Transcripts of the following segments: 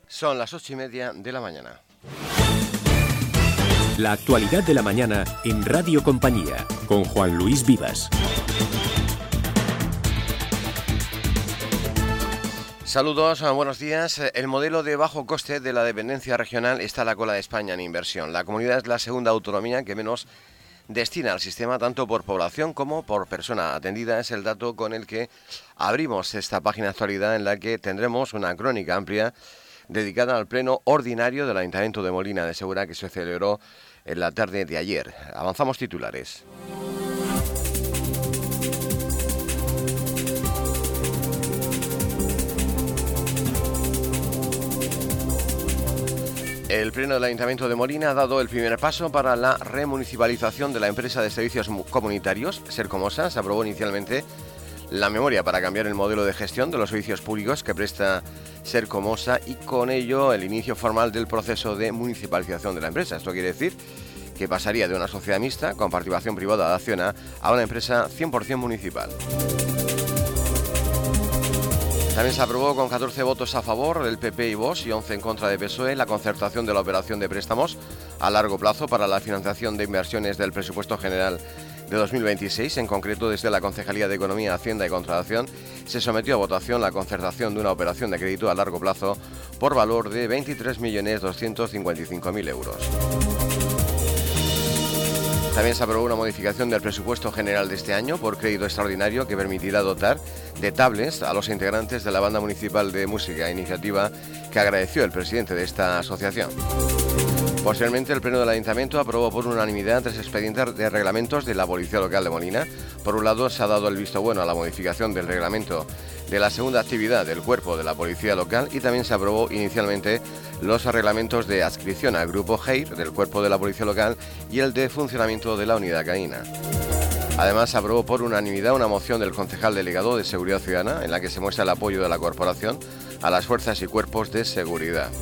Son las 8:30 de la mañana. La actualidad de la mañana en Radio Compañía, con Juan Luis Vivas. Saludos, buenos días. El modelo de bajo coste de la dependencia regional está a la cola de España en inversión. La comunidad es la segunda autonomía que menos destina al sistema, tanto por población como por persona atendida. Es el dato con el que abrimos esta página de actualidad, en la que tendremos una crónica amplia dedicada al pleno ordinario del Ayuntamiento de Molina de Segura, que se celebró en la tarde de ayer. Avanzamos titulares. El Pleno del Ayuntamiento de Molina ha dado el primer paso para la remunicipalización de la empresa de servicios comunitarios, Sercomosa. Se aprobó inicialmente la memoria para cambiar el modelo de gestión de los servicios públicos que presta Sercomosa y con ello el inicio formal del proceso de municipalización de la empresa. Esto quiere decir que pasaría de una sociedad mixta con participación privada de Acciona a una empresa 100% municipal. También se aprobó con 14 votos a favor del PP y Vox y 11 en contra de PSOE la concertación de la operación de préstamos a largo plazo para la financiación de inversiones del presupuesto general de 2026. En concreto, desde la Concejalía de Economía, Hacienda y Contratación se sometió a votación la concertación de una operación de crédito a largo plazo por valor de 23.255.000 euros. También se aprobó una modificación del presupuesto general de este año por crédito extraordinario que permitirá dotar de tablets a los integrantes de la Banda Municipal de Música, iniciativa que agradeció el presidente de esta asociación. Posteriormente, el Pleno del Ayuntamiento aprobó por unanimidad 3 expedientes de reglamentos de la Policía Local de Molina. Por un lado, se ha dado el visto bueno a la modificación del reglamento de la segunda actividad del cuerpo de la Policía Local y también se aprobó inicialmente los reglamentos de adscripción al grupo GEIR del cuerpo de la Policía Local y el de funcionamiento de la unidad canina. Además, se aprobó por unanimidad una moción del concejal delegado de Seguridad Ciudadana en la que se muestra el apoyo de la corporación a las fuerzas y cuerpos de seguridad.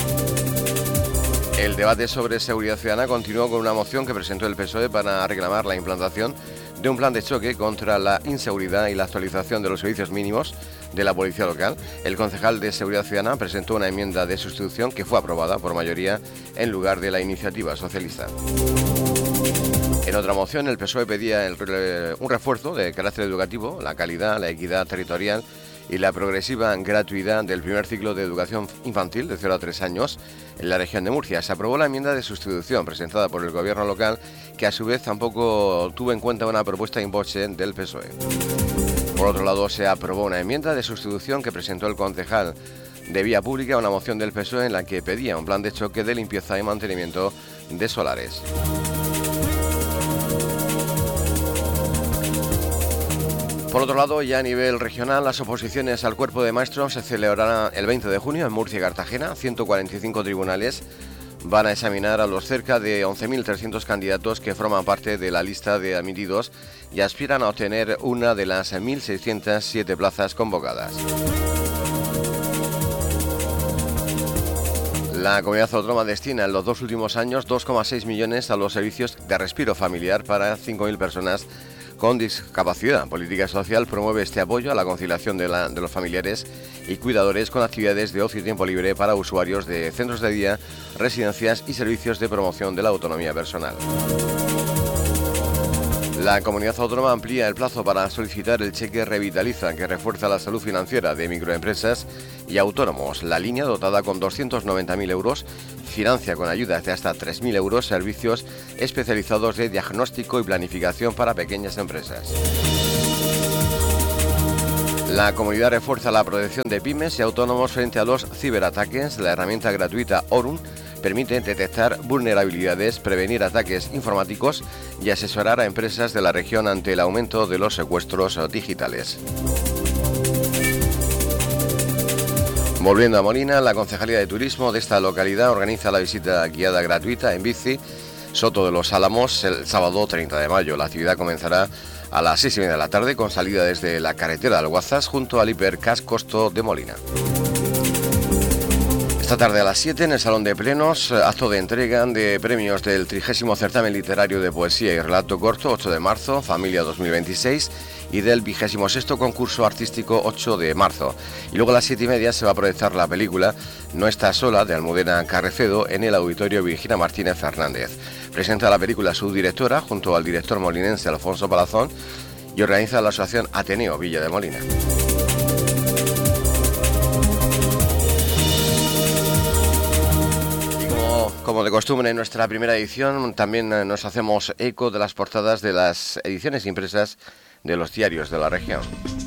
El debate sobre seguridad ciudadana continuó con una moción que presentó el PSOE para reclamar la implantación de un plan de choque contra la inseguridad y la actualización de los servicios mínimos de la Policía Local. El concejal de Seguridad Ciudadana presentó una enmienda de sustitución que fue aprobada por mayoría en lugar de la iniciativa socialista. En otra moción, el PSOE pedía un refuerzo de carácter educativo, la calidad, la equidad territorial y la progresiva gratuidad del primer ciclo de educación infantil de 0 a 3 años en la región de Murcia. Se aprobó la enmienda de sustitución presentada por el gobierno local, que a su vez tampoco tuvo en cuenta una propuesta in voce del PSOE. Por otro lado, se aprobó una enmienda de sustitución que presentó el concejal de Vía Pública, una moción del PSOE en la que pedía un plan de choque de limpieza y mantenimiento de solares. Por otro lado, ya a nivel regional, las oposiciones al cuerpo de maestros se celebrarán el 20 de junio en Murcia y Cartagena. 145 tribunales van a examinar a los cerca de 11.300 candidatos que forman parte de la lista de admitidos y aspiran a obtener una de las 1.607 plazas convocadas. La comunidad autónoma destina en los 2 últimos años 2,6 millones a los servicios de respiro familiar para 5.000 personas con discapacidad. Política Social promueve este apoyo a la conciliación de los familiares y cuidadores con actividades de ocio y tiempo libre para usuarios de centros de día, residencias y servicios de promoción de la autonomía personal. La comunidad autónoma amplía el plazo para solicitar el cheque Revitaliza, que refuerza la salud financiera de microempresas y autónomos. La línea, dotada con 290.000 euros, financia con ayudas de hasta 3.000 euros servicios especializados de diagnóstico y planificación para pequeñas empresas. La comunidad refuerza la protección de pymes y autónomos frente a los ciberataques. La herramienta gratuita Orun permite detectar vulnerabilidades, prevenir ataques informáticos y asesorar a empresas de la región ante el aumento de los secuestros digitales. Volviendo a Molina, la Concejalía de Turismo de esta localidad organiza la visita guiada gratuita en bici Soto de los Álamos el sábado 30 de mayo. La actividad comenzará a las 6:30 de la tarde con salida desde la carretera de Alguazas junto al Hipercas Costo de Molina. Esta tarde a las 7 en el Salón de Plenos, acto de entrega de premios del 30º Certamen Literario de Poesía y Relato Corto, 8 de marzo, Familia 2026, y del 26º concurso artístico 8 de marzo. Y luego a las 7:30 se va a proyectar la película No estás sola, de Almudena Carrecedo, en el Auditorio Virginia Martínez Fernández. Presenta la película su directora, junto al director molinense Alfonso Palazón, y organiza la asociación Ateneo Villa de Molina. Como de costumbre en nuestra primera edición, también nos hacemos eco de las portadas de las ediciones impresas de los diarios de la región.